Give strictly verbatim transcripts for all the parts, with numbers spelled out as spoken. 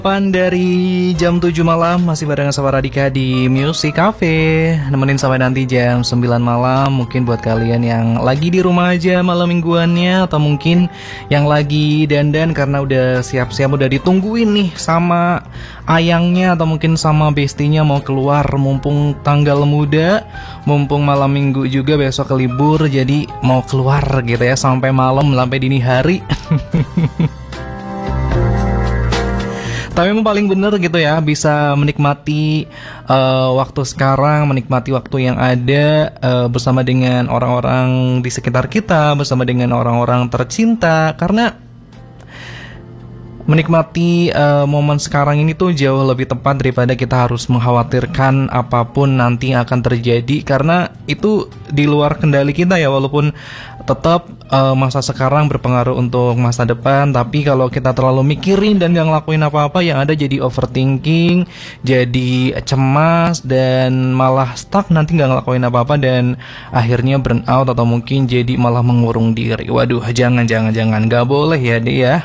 Pan dari jam tujuh malam masih barengan sama Radika di Music Cafe. Nemenin sampai nanti jam sembilan malam. Mungkin buat kalian yang lagi di rumah aja malam mingguannya, atau mungkin yang lagi dandan karena udah siap-siap, udah ditungguin nih sama ayangnya atau mungkin sama bestinya mau keluar. Mumpung tanggal muda, mumpung malam minggu juga, besok ke libur, jadi mau keluar gitu ya sampai malam, sampai dini hari. Tapi memang paling bener gitu ya, bisa menikmati uh, waktu sekarang, menikmati waktu yang ada uh, bersama dengan orang-orang di sekitar kita, bersama dengan orang-orang tercinta. Karena menikmati uh, momen sekarang ini tuh jauh lebih tepat daripada kita harus mengkhawatirkan apapun nanti akan terjadi, karena itu di luar kendali kita ya. Walaupun tetap uh, masa sekarang berpengaruh untuk masa depan, tapi kalau kita terlalu mikirin dan gak ngelakuin apa-apa, yang ada jadi overthinking, jadi cemas, dan malah stuck nanti gak ngelakuin apa-apa, dan akhirnya burn out atau mungkin jadi malah mengurung diri. Waduh, jangan, jangan, jangan, gak boleh ya dia ya.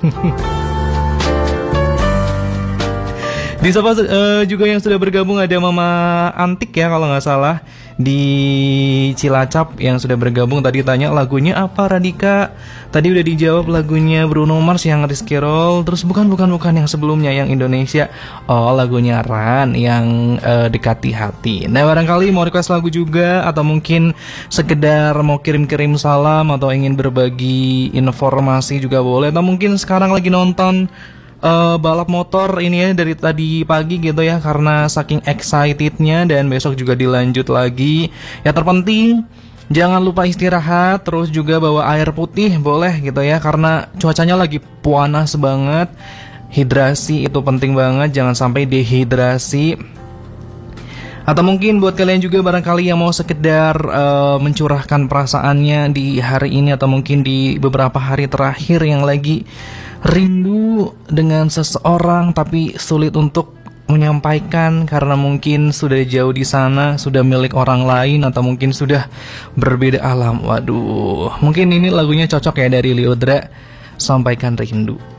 Di Sapa uh, juga yang sudah bergabung ada Mama Antik ya kalau nggak salah di Cilacap yang sudah bergabung. Tadi tanya lagunya apa Radika, tadi udah dijawab lagunya Bruno Mars yang Rizky Roll. Terus bukan bukan bukan yang sebelumnya yang Indonesia. Oh, lagunya Ran yang uh, Dekati Hati. Nah, barangkali mau request lagu juga, atau mungkin sekedar mau kirim-kirim salam atau ingin berbagi informasi juga boleh, atau mungkin sekarang lagi nonton Uh, balap motor ini ya dari tadi pagi gitu ya, karena saking excitednya, dan besok juga dilanjut lagi. Ya terpenting jangan lupa istirahat, terus juga bawa air putih boleh gitu ya, karena cuacanya lagi panas banget. Hidrasi itu penting banget, jangan sampai dehidrasi. Atau mungkin buat kalian juga barangkali yang mau sekedar uh, mencurahkan perasaannya di hari ini, atau mungkin di beberapa hari terakhir yang lagi rindu dengan seseorang tapi sulit untuk menyampaikan karena mungkin sudah jauh di sana, sudah milik orang lain, atau mungkin sudah berbeda alam. Waduh, mungkin ini lagunya cocok ya dari Liodra, Sampaikan Rindu.